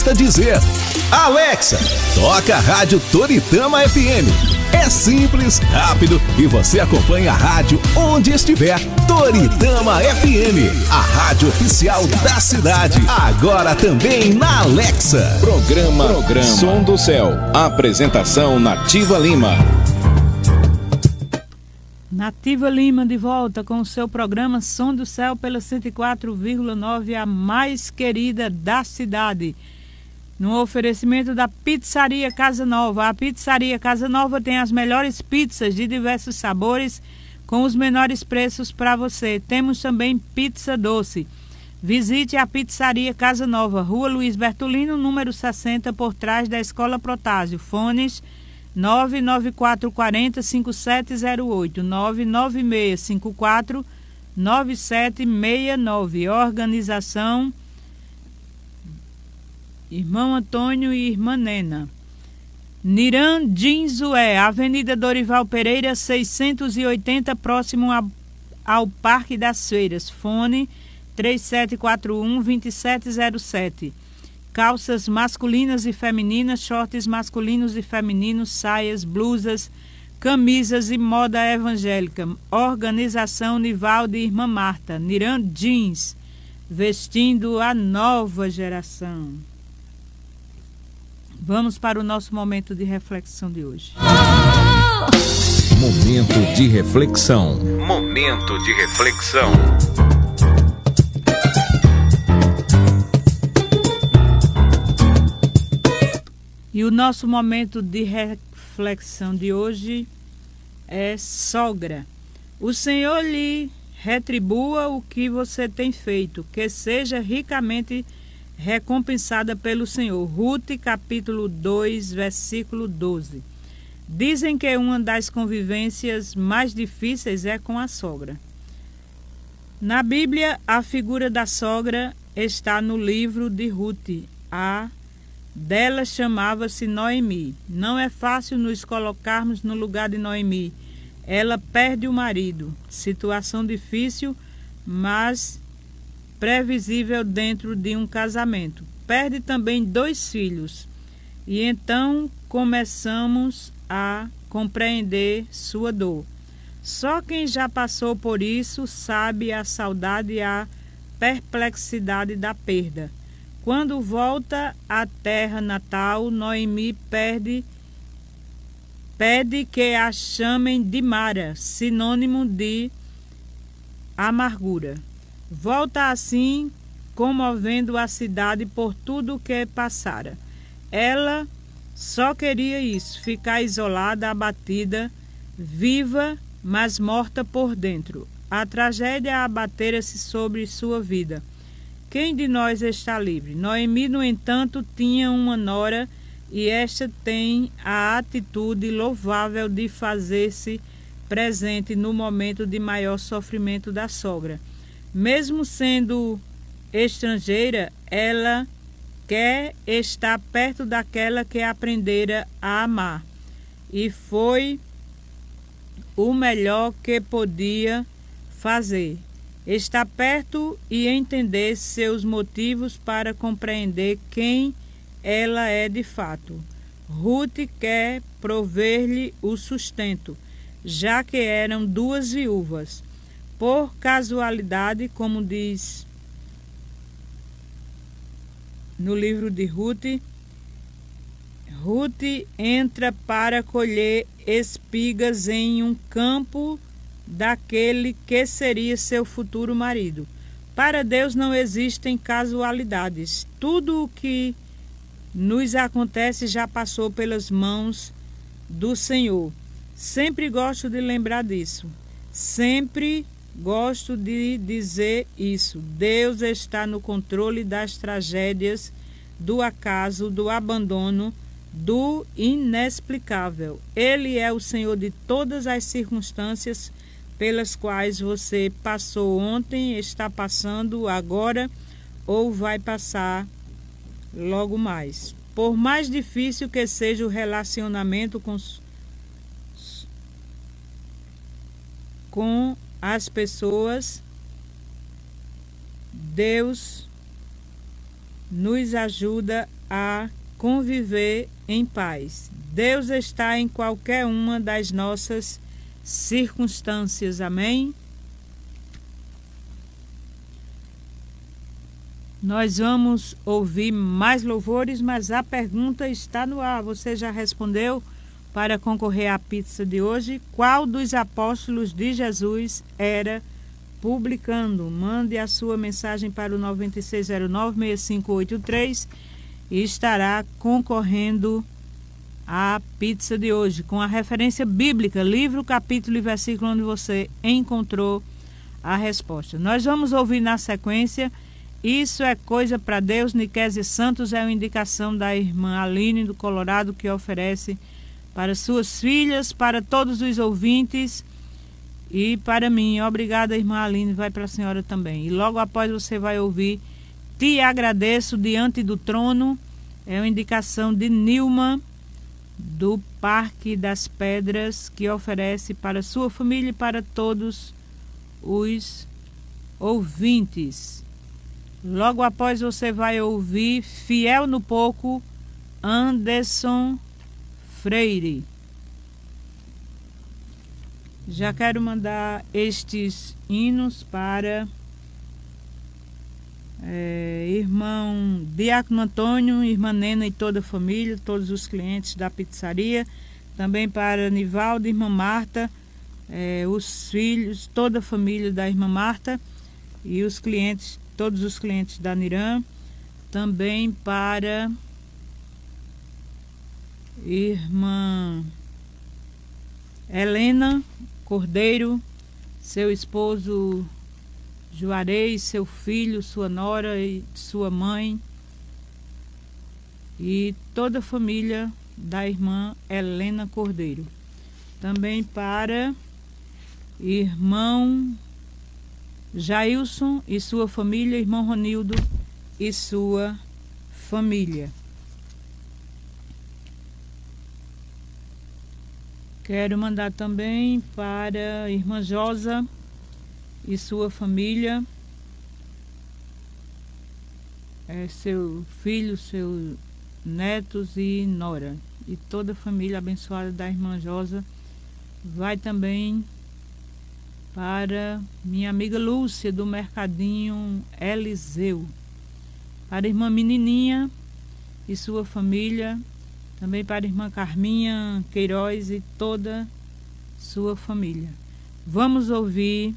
basta dizer: Alexa, toca a rádio Toritama FM. É simples, rápido e você acompanha a rádio onde estiver. Toritama FM, a rádio oficial da cidade. Agora também na Alexa. Programa Som do Céu. Apresentação Nativa Lima. Nativa Lima de volta com o seu programa Som do Céu pela 104,9, a mais querida da cidade. No oferecimento da Pizzaria Casa Nova. A Pizzaria Casa Nova tem as melhores pizzas de diversos sabores com os menores preços para você. Temos também pizza doce. Visite a Pizzaria Casa Nova, Rua Luiz Bertolino, número 60, por trás da Escola Protásio. Fones 99440-5708, 99654-9769. Organização Irmão Antônio e Irmã Nena. Niran Dinzué, Avenida Dorival Pereira, 680, próximo ao Parque das Feiras. Fone 3741-2707. Calças masculinas e femininas, shorts masculinos e femininos, saias, blusas, camisas e moda evangélica. Organização Nivaldo e Irmã Marta. Niran Jeans, vestindo a nova geração. Vamos para o nosso momento de reflexão de hoje. Momento de reflexão. Momento de reflexão. E o nosso momento de reflexão de hoje é sogra. O Senhor lhe retribua o que você tem feito, que seja ricamente recompensada pelo Senhor. Ruth, capítulo 2, versículo 12. Dizem que uma das convivências mais difíceis é com a sogra. Na Bíblia, a figura da sogra está no livro de Ruth. A dela chamava-se Noemi. Não é fácil nos colocarmos no lugar de Noemi. Ela perde o marido. Situação difícil, mas previsível dentro de um casamento. Perde também 2 filhos. E então começamos a compreender sua dor. Só quem já passou por isso sabe a saudade e a perplexidade da perda. Quando volta à terra natal, Noemi pede que a chamem de Mara, sinônimo de amargura. Volta assim, comovendo a cidade por tudo o que passara. Ela só queria isso, ficar isolada, abatida, viva, mas morta por dentro. A tragédia abatera-se sobre sua vida. Quem de nós está livre? Noemi, no entanto, tinha uma nora e esta tem a atitude louvável de fazer-se presente no momento de maior sofrimento da sogra. Mesmo sendo estrangeira, ela quer estar perto daquela que aprendera a amar. E foi o melhor que podia fazer. Estar perto e entender seus motivos para compreender quem ela é de fato. Ruth quer prover-lhe o sustento, já que eram 2 viúvas. Por casualidade, como diz no livro de Ruth, Ruth entra para colher espigas em um campo daquele que seria seu futuro marido. Para Deus não existem casualidades. Tudo o que nos acontece já passou pelas mãos do Senhor. Sempre gosto de lembrar disso. Sempre gosto de dizer isso. Deus está no controle das tragédias, do acaso, do abandono, do inexplicável. Ele é o Senhor de todas as circunstâncias pelas quais você passou ontem, está passando agora ou vai passar logo mais. Por mais difícil que seja o relacionamento com as pessoas, Deus nos ajuda a conviver em paz. Deus está em qualquer uma das nossas circunstâncias. Amém? Nós vamos ouvir mais louvores, mas a pergunta está no ar. Você já respondeu para concorrer à pizza de hoje? Qual dos apóstolos de Jesus era publicano? Mande a sua mensagem para o 9609-6583 e estará concorrendo à pizza de hoje, com a referência bíblica, livro, capítulo e versículo onde você encontrou a resposta. Nós vamos ouvir na sequência Isso é Coisa para Deus, Nikésia Santos, é uma indicação da irmã Aline do Colorado, que oferece para suas filhas, para todos os ouvintes e para mim. Obrigada, irmã Aline, vai para a senhora também. E logo após você vai ouvir Te Agradeço Diante do Trono, é uma indicação de Nilma do Parque das Pedras, que oferece para sua família e para todos os ouvintes. Logo após você vai ouvir Fiel no Pouco, Anderson Freire. Já quero mandar estes hinos para irmão Diácono Antônio, irmã Nena e toda a família, todos os clientes da pizzaria. Também para Nivaldo, irmã Marta, os filhos, toda a família da irmã Marta e os clientes, todos os clientes da Nirã. Também para irmã Helena Cordeiro, seu esposo Juarez, seu filho, sua nora e sua mãe e toda a família da irmã Helena Cordeiro. Também para irmão Jailson e sua família, irmão Ronildo e sua família. Quero mandar também para a irmã Josa e sua família, seu filho, seus netos e nora. E toda a família abençoada da irmã Josa. Vai também para minha amiga Lúcia, do Mercadinho Eliseu. Para a irmã Menininha e sua família. Também para a irmã Carminha Queiroz e toda sua família. Vamos ouvir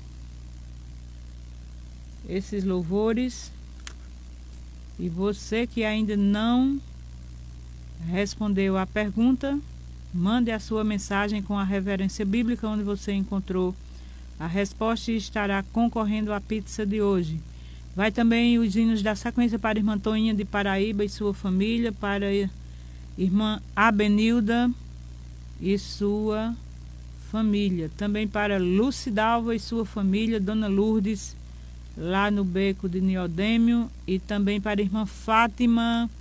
esses louvores. E você que ainda não respondeu à pergunta, mande a sua mensagem com a referência bíblica onde você encontrou a resposta e estará concorrendo à pizza de hoje. Vai também os hinos da sequência para a irmã Toinha de Paraíba e sua família, para a irmã Abenilda e sua família. Também para Lucidalva e sua família, Dona Lourdes, lá no Beco de Niodêmio. E também para a irmã Fátima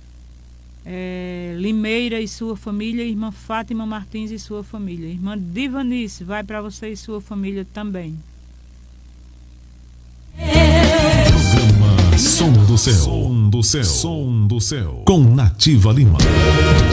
Limeira e sua família, irmã Fátima Martins e sua família. Irmã Divanice, vai para você e sua família também. Programa Som do Céu. Som do Céu. Som do Céu. Com Nativa Lima.